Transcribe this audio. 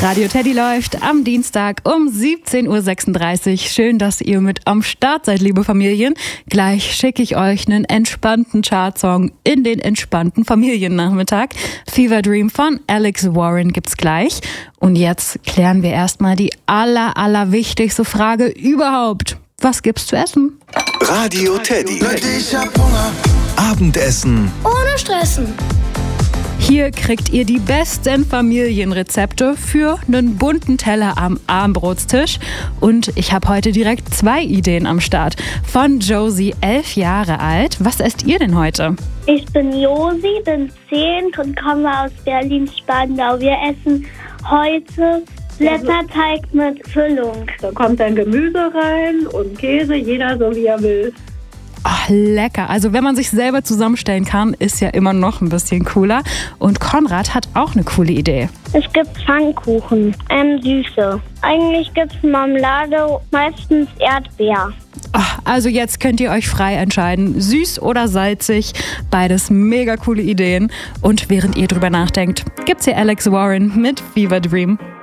Radio Teddy läuft am Dienstag um 17.36 Uhr. Schön, dass ihr mit am Start seid, liebe Familien. Gleich schicke ich euch einen entspannten Chartsong in den entspannten Familiennachmittag. Fever Dream von Alex Warren gibt's gleich. Und jetzt klären wir erstmal die allerwichtigste Frage überhaupt. Was gibt's zu essen? Radio Teddy. Ich hab Hunger. Abendessen. Ohne Stressen. Hier kriegt ihr die besten Familienrezepte für einen bunten Teller am Abendbrotstisch. Und ich habe heute direkt 2 Ideen am Start. Von Josie, 11 Jahre alt. Was esst ihr denn heute? Ich bin Josi, bin 10 und komme aus Berlin-Spandau. Wir essen heute Blätterteig mit Füllung. Da kommt dann Gemüse rein und Käse, jeder so wie er will. Ach, lecker. Also wenn man sich selber zusammenstellen kann, ist ja immer noch ein bisschen cooler. Und Konrad hat auch eine coole Idee. Es gibt Pfannkuchen, süße. Eigentlich gibt es Marmelade, meistens Erdbeer. Ach, also jetzt könnt ihr euch frei entscheiden, süß oder salzig. Beides mega coole Ideen. Und während ihr drüber nachdenkt, gibt's hier Alex Warren mit Fever Dream.